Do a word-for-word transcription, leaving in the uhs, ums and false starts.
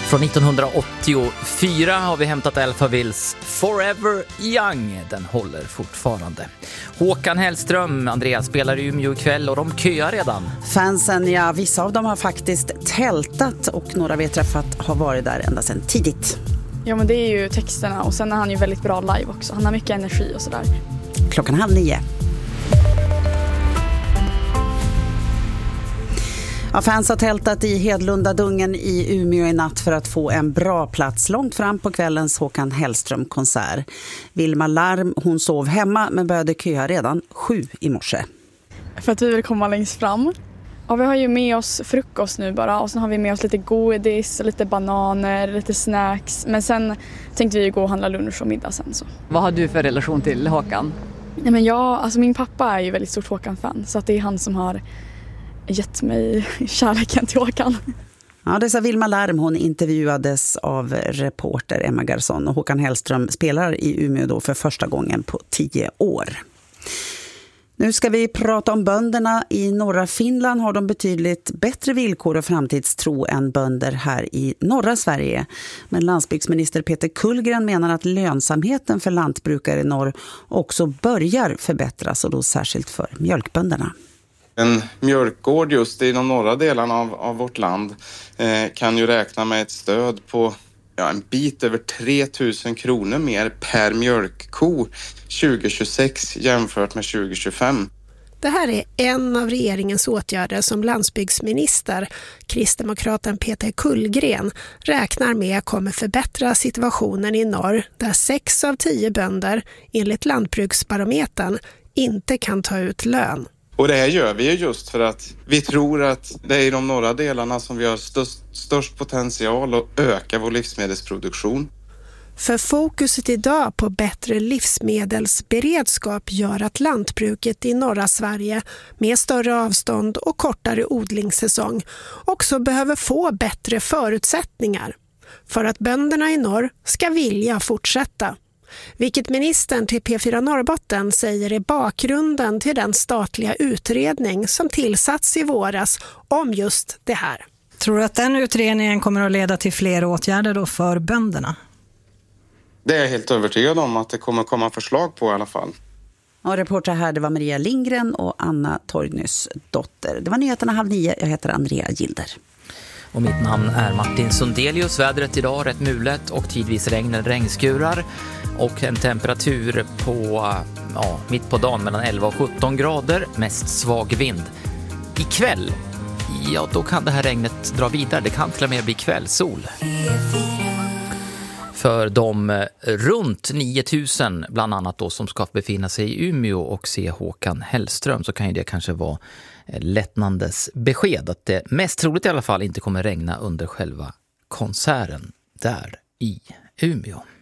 Från nittonhundraåttiofyra har vi hämtat Alphavilles Forever Young. Den håller fortfarande. Håkan Hellström, Andreas, spelar i Umeå ikväll och de köar redan. Fansen, ja, vissa av dem har faktiskt tältat och några vi har träffat har varit där ända sedan tidigt. Ja, men det är ju texterna och sen är han ju väldigt bra live också. Han har mycket energi och sådär. Klockan halv nio. Ja, fans har tältat i Hedlundadungen i Umeå i natt för att få en bra plats långt fram på kvällens Håkan Hellström-konsert. Vilma Larm, hon sov hemma men började köa redan sju i morse. För att vi vill komma längst fram. Ja, vi har ju med oss frukost nu bara och sen har vi med oss lite godis, lite bananer, lite snacks. Men sen tänkte vi gå och handla lunch och middag sen. Så. Vad har du för relation till Håkan? Nej, men jag, alltså min pappa är ju väldigt stort Håkan-fan så att det är han som har gett mig kärleken till Håkan. Ja, det sa Vilma Larm. Hon intervjuades av reporter Emma Garson och Håkan Hellström spelar i Umeå då för första gången på tio år. Nu ska vi prata om bönderna. I norra Finland har de betydligt bättre villkor och framtidstro än bönder här i norra Sverige. Men landsbygdsminister Peter Kullgren menar att lönsamheten för lantbrukare i norr också börjar förbättras och då särskilt för mjölkbönderna. En mjölkgård just i de norra delarna av, av vårt land eh, kan ju räkna med ett stöd på ja, en bit över tre tusen kronor mer per mjölkko tjugo tjugosex jämfört med tjugo tjugofem. Det här är en av regeringens åtgärder som landsbygdsminister, kristdemokraten Peter Kullgren, räknar med kommer förbättra situationen i norr där sex av tio bönder enligt Lantbruksbarometern inte kan ta ut lön. Och det här gör vi ju just för att vi tror att det är i de norra delarna som vi har störst, störst potential att öka vår livsmedelsproduktion. För fokuset idag på bättre livsmedelsberedskap gör att lantbruket i norra Sverige med större avstånd och kortare odlingssäsong också behöver få bättre förutsättningar för att bönderna i norr ska vilja fortsätta. Vilket ministern till P fyra Norrbotten säger är bakgrunden till den statliga utredning som tillsatts i våras om just det här. Tror du att den utredningen kommer att leda till fler åtgärder då för bönderna? Det är jag helt övertygad om att det kommer komma förslag på i alla fall. Och reporter här, det var Maria Lindgren och Anna Torgnys dotter. Det var nyheterna halv nio. Jag heter Andrea Gilder. Och mitt namn är Martin Sundelius. Vädret idag rätt mulet och tidvis regn eller regnskurar. Och en temperatur på ja, mitt på dagen mellan elva och sjutton grader. Mest svag vind. Ikväll, ja då kan det här regnet dra vidare. Det kan till och med bli kvällssol. För de runt nio tusen bland annat då som ska befinna sig i Umeå och se Håkan Hellström så kan ju det kanske vara lättnandes besked att det mest troligt i alla fall inte kommer regna under själva konserten där i Umeå.